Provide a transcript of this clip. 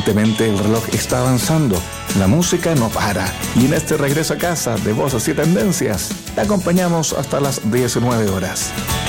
Evidentemente el reloj está avanzando, la música no para, y en este regreso a casa de Voces y Tendencias te acompañamos hasta las 19 horas.